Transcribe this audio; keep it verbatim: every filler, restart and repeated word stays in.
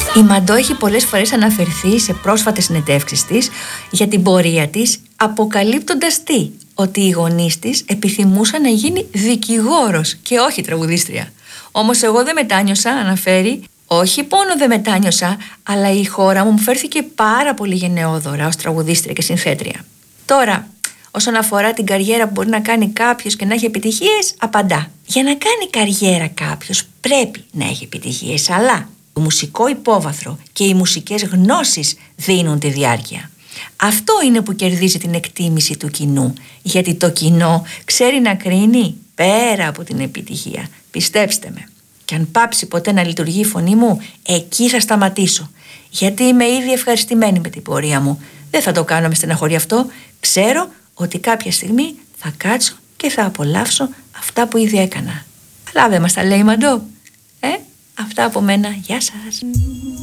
Η Μαντό έχει πολλές φορές αναφερθεί σε πρόσφατες συνεντεύξεις της για την πορεία της, αποκαλύπτοντας τι? Ότι οι γονείς της επιθυμούσαν να γίνει δικηγόρος και όχι τραγουδίστρια. Όμως εγώ δεν μετάνιωσα, αναφέρει, όχι μόνο δεν μετάνιωσα, αλλά η χώρα μου μου φέρθηκε πάρα πολύ γενναιόδωρα ως τραγουδίστρια και συνθέτρια. Τώρα, όσον αφορά την καριέρα που μπορεί να κάνει κάποιος και να έχει επιτυχίες, απαντά. Για να κάνει καριέρα κάποιος πρέπει να έχει επιτυχίες, αλλά το μουσικό υπόβαθρο και οι μουσικές γνώσεις δίνουν τη διάρκεια. Αυτό είναι που κερδίζει την εκτίμηση του κοινού, γιατί το κοινό ξέρει να κρίνει πέρα από την επιτυχία. Πιστέψτε με. Και αν πάψει ποτέ να λειτουργεί η φωνή μου, εκεί θα σταματήσω. Γιατί είμαι ήδη ευχαριστημένη με την πορεία μου. Δεν θα το κάνω με στεναχωρεί αυτό. Ξέρω ότι κάποια στιγμή θα κάτσω και θα απολαύσω αυτά που ήδη έκανα. Αλλά δεν μας τα λέει η Μαντό. Ε, αυτά από μένα. Γεια σας.